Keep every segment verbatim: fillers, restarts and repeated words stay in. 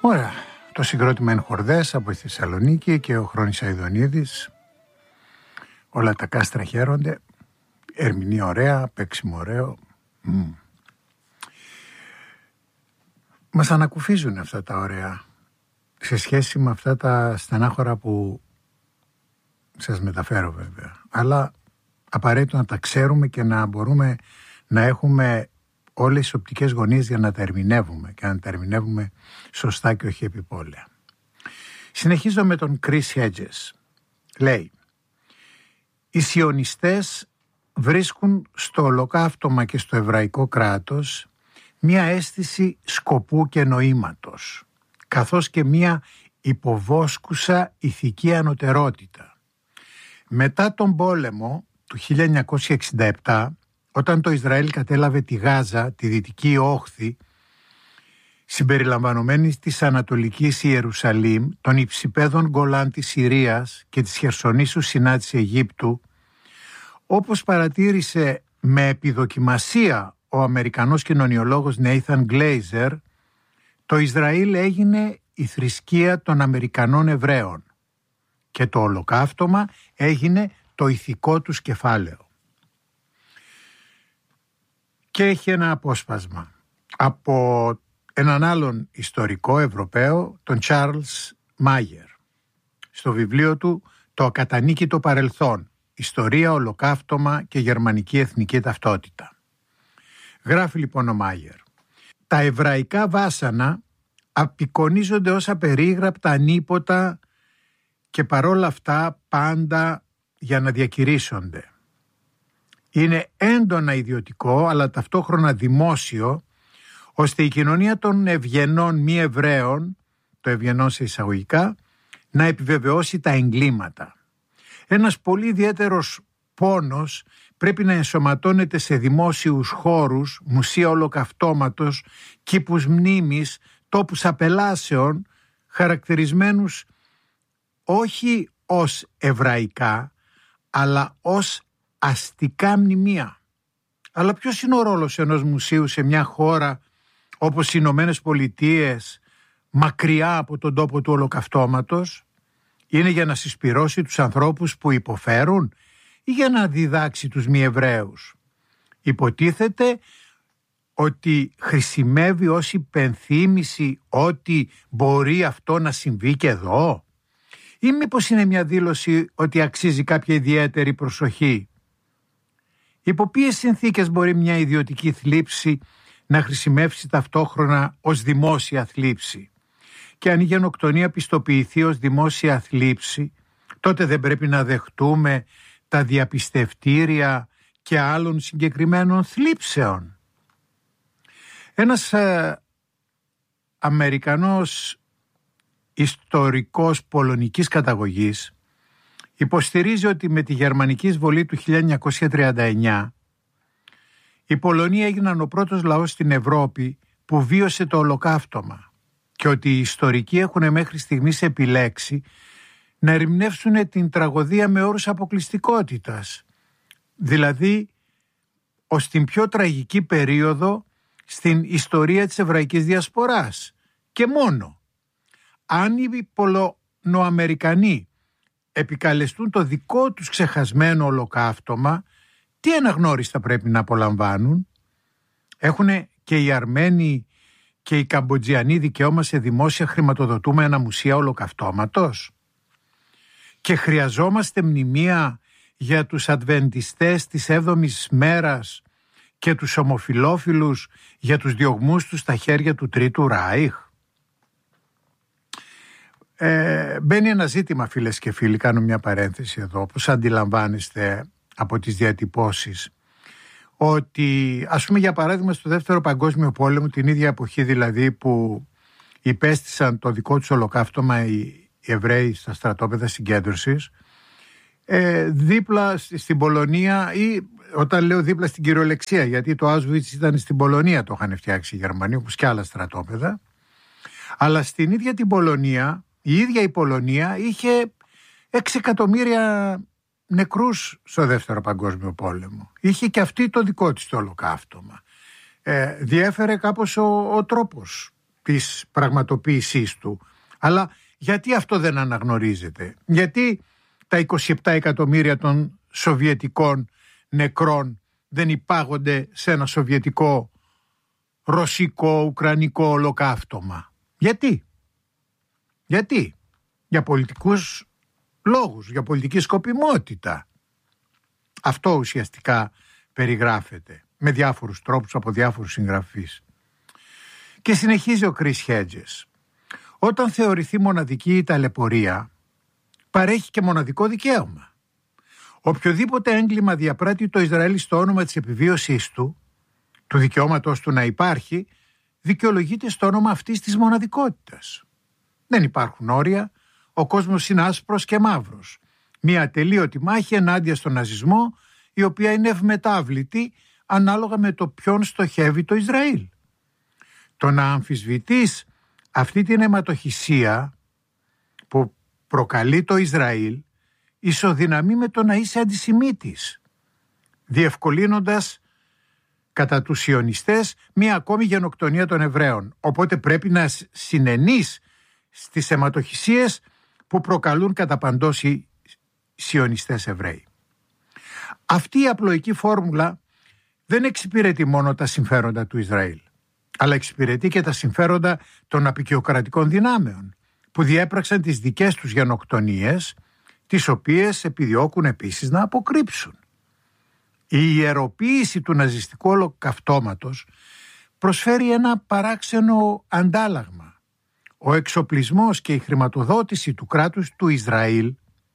Ωραία. Το συγκρότημα εν χορδές από τη Θεσσαλονίκη και ο Χρόνης Αηδονίδης. Όλα τα κάστρα χαίρονται. Ερμηνεία ωραία, παίξιμο ωραίο. Mm. Μας ανακουφίζουν αυτά τα ωραία σε σχέση με αυτά τα στενάχωρα που σας μεταφέρω βέβαια. Αλλά απαραίτητο να τα ξέρουμε και να μπορούμε να έχουμε όλες τις οπτικές γωνίες για να τα ερμηνεύουμε και να τα ερμηνεύουμε σωστά και όχι επιπόλαια. Συνεχίζω με τον Chris Hedges. Λέει: οι σιωνιστές βρίσκουν στο ολοκαύτωμα και στο εβραϊκό κράτος μία αίσθηση σκοπού και νοήματος, καθώς και μία υποβόσκουσα ηθική ανωτερότητα. Μετά τον πόλεμο του χίλια εννιακόσια εξήντα επτά, όταν το Ισραήλ κατέλαβε τη Γάζα, τη Δυτική Όχθη, συμπεριλαμβανομένης της Ανατολικής Ιερουσαλήμ, των υψηπέδων Γκολάν της Συρίας και της Χερσονήσου Σινά της Αιγύπτου, όπως παρατήρησε με επιδοκιμασία ο Αμερικανός κοινωνιολόγος Νέιθαν Γκλέιζερ, το Ισραήλ έγινε η θρησκεία των Αμερικανών Εβραίων και το ολοκαύτωμα έγινε το ηθικό τους κεφάλαιο. Και έχει ένα απόσπασμα από έναν άλλον ιστορικό Ευρωπαίο, τον Charles Mayer, στο βιβλίο του «Το ακατανίκητο παρελθόν. Ιστορία, ολοκαύτωμα και γερμανική εθνική ταυτότητα». Γράφει λοιπόν ο Μάγερ: τα εβραϊκά βάσανα απεικονίζονται ως απερίγραπτα ανίποτα και παρόλα αυτά πάντα για να διακηρύσσονται. Είναι έντονα ιδιωτικό αλλά ταυτόχρονα δημόσιο, ώστε η κοινωνία των ευγενών μη Εβραίων, το ευγενών σε εισαγωγικά, να επιβεβαιώσει τα εγκλήματα. Ένας πολύ ιδιαίτερος πόνος πρέπει να ενσωματώνεται σε δημόσιους χώρους, μουσεία ολοκαυτώματος, κήπους μνήμης, τόπους απελάσεων, χαρακτηρισμένους όχι ως εβραϊκά, αλλά ως αστικά μνημεία. Αλλά ποιος είναι ο ρόλος ενός μουσείου σε μια χώρα όπως οι Ηνωμένες Πολιτείες, μακριά από τον τόπο του ολοκαυτώματος? Είναι για να συσπυρώσει τους ανθρώπους που υποφέρουν ή για να διδάξει τους μη Εβραίους? Υποτίθεται ότι χρησιμεύει ως υπενθύμηση ότι μπορεί αυτό να συμβεί και εδώ, ή μήπως είναι μια δήλωση ότι αξίζει κάποια ιδιαίτερη προσοχή? Υπό ποιες συνθήκες μπορεί μια ιδιωτική θλίψη να χρησιμεύσει ταυτόχρονα ως δημόσια θλίψη? Και αν η γενοκτονία πιστοποιηθεί ως δημόσια θλίψη, τότε δεν πρέπει να δεχτούμε τα διαπιστευτήρια και άλλων συγκεκριμένων θλίψεων? Ένας ε, Αμερικανός ιστορικός πολωνικής καταγωγής υποστηρίζει ότι με τη γερμανική εισβολή του χίλια εννιακόσια τριάντα εννιά οι Πολωνοί έγιναν ο πρώτος λαός στην Ευρώπη που βίωσε το ολοκαύτωμα και ότι οι ιστορικοί έχουν μέχρι στιγμής επιλέξει να ερμηνεύσουν την τραγωδία με όρους αποκλειστικότητας, δηλαδή ως την πιο τραγική περίοδο στην ιστορία της εβραϊκής διασποράς και μόνο. Αν οι Πολωνοαμερικανοί επικαλεστούν το δικό τους ξεχασμένο ολοκαύτωμα, τι αναγνώριση θα πρέπει να απολαμβάνουν? Έχουν και οι Αρμένοι και οι Καμποτζιανοί δικαίωμα σε δημόσια χρηματοδοτούμενα μουσεία ολοκαυτώματος? Και χρειαζόμαστε μνημεία για τους Αδβεντιστές της έβδομης μέρας και τους ομοφυλόφιλους για τους διωγμούς τους στα χέρια του Τρίτου Ράιχ? Ε, μπαίνει ένα ζήτημα, φίλες και φίλοι, κάνω μια παρένθεση εδώ, όπως αντιλαμβάνεστε από τις διατυπώσεις, ότι ας πούμε για παράδειγμα στο Δεύτερο Παγκόσμιο Πόλεμο, την ίδια εποχή δηλαδή που υπέστησαν το δικό τους ολοκαύτωμα οι Εβραίοι στα στρατόπεδα συγκέντρωσης, ε, δίπλα στην Πολωνία, ή όταν λέω δίπλα στην κυριολεξία, γιατί το Auschwitz ήταν στην Πολωνία, το είχαν φτιάξει οι Γερμανοί όπως και άλλα στρατόπεδα, αλλά στην ίδια την Πολωνία, η ίδια η Πολωνία είχε έξι εκατομμύρια νεκρούς στο Δεύτερο Παγκόσμιο Πόλεμο. Είχε και αυτή το δικό της το ολοκαύτωμα. Ε, διέφερε κάπως ο, ο τρόπος της πραγματοποίησής του. Αλλά γιατί αυτό δεν αναγνωρίζεται? Γιατί τα είκοσι επτά εκατομμύρια των σοβιετικών νεκρών δεν υπάγονται σε ένα σοβιετικό, ρωσικό, ουκρανικό ολοκαύτωμα? Γιατί? Γιατί? Για πολιτικούς λόγους, για πολιτική σκοπιμότητα. Αυτό ουσιαστικά περιγράφεται με διάφορους τρόπους από διάφορους συγγραφείς. Και συνεχίζει ο Chris Hedges. Όταν θεωρηθεί μοναδική η ταλαιπωρία, παρέχει και μοναδικό δικαίωμα. Οποιοδήποτε έγκλημα διαπράττει το Ισραήλ στο όνομα της επιβίωσής του, του δικαιώματος του να υπάρχει, δικαιολογείται στο όνομα αυτής της μοναδικότητας. Δεν υπάρχουν όρια, ο κόσμος είναι άσπρος και μαύρος. Μια ατελείωτη μάχη ενάντια στον ναζισμό, η οποία είναι ευμετάβλητη ανάλογα με το ποιον στοχεύει το Ισραήλ. Το να αμφισβητείς αυτή την αιματοχυσία που προκαλεί το Ισραήλ ισοδυναμεί με το να είσαι αντισημίτης, διευκολύνοντας κατά τους σιωνιστές μία ακόμη γενοκτονία των Εβραίων. Οπότε πρέπει να συνενείς στις αιματοχυσίες που προκαλούν κατά παντός οι σιωνιστές Εβραίοι. Αυτή η απλοϊκή φόρμουλα δεν εξυπηρετεί μόνο τα συμφέροντα του Ισραήλ, αλλά εξυπηρετεί και τα συμφέροντα των αποικιοκρατικών δυνάμεων που διέπραξαν τις δικές τους γενοκτονίες, τις οποίες επιδιώκουν επίσης να αποκρύψουν. Η ιεροποίηση του ναζιστικού ολοκαυτώματος προσφέρει ένα παράξενο αντάλλαγμα. Ο εξοπλισμός και η χρηματοδότηση του κράτους του Ισραήλ,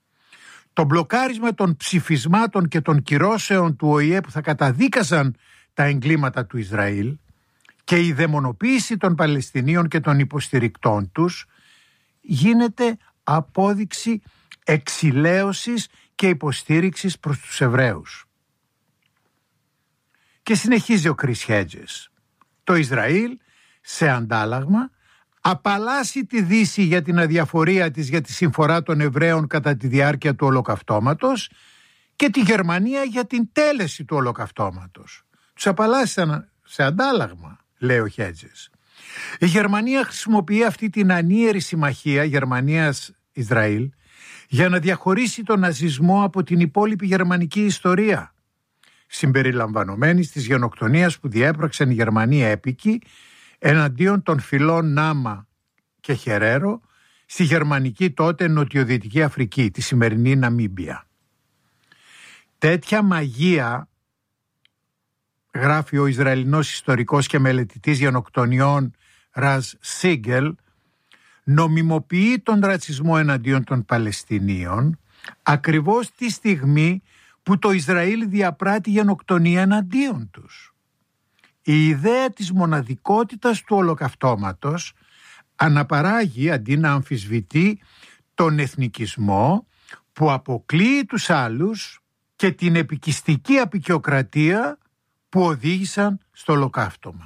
το μπλοκάρισμα των ψηφισμάτων και των κυρώσεων του Ο Η Ε που θα καταδίκαζαν τα εγκλήματα του Ισραήλ και η δαιμονοποίηση των Παλαιστινίων και των υποστηρικτών τους γίνεται απόδειξη εξηλαίωσης και υποστήριξης προς τους Εβραίους. Και συνεχίζει ο Chris Hedges. Το Ισραήλ σε αντάλλαγμα απαλλάσσει τη Δύση για την αδιαφορία της για τη συμφορά των Εβραίων κατά τη διάρκεια του ολοκαυτώματος και τη Γερμανία για την τέλεση του ολοκαυτώματος. Τους απαλλάσσει σε αντάλλαγμα, λέει ο Hedges. Η Γερμανία χρησιμοποιεί αυτή την ανίερη συμμαχία Γερμανίας-Ισραήλ για να διαχωρίσει τον ναζισμό από την υπόλοιπη γερμανική ιστορία, συμπεριλαμβανομένης της γενοκτονίας που διέπραξαν οι Γερμανοί έπικοι εναντίον των φυλών Νάμα και Χερέρο στη γερμανική τότε νοτιοδυτική Αφρική, τη σημερινή Ναμίμπια. Τέτοια μαγεία, γράφει ο Ισραηλινός ιστορικός και μελετητής γενοκτονιών Ραζ Σίγκελ, νομιμοποιεί τον ρατσισμό εναντίον των Παλαιστινίων ακριβώς τη στιγμή που το Ισραήλ διαπράττει γενοκτονία εναντίον τους. Η ιδέα της μοναδικότητας του ολοκαυτώματος αναπαράγει αντί να αμφισβητεί τον εθνικισμό που αποκλείει τους άλλους και την επικιστική αποικιοκρατία που οδήγησαν στο ολοκαύτωμα.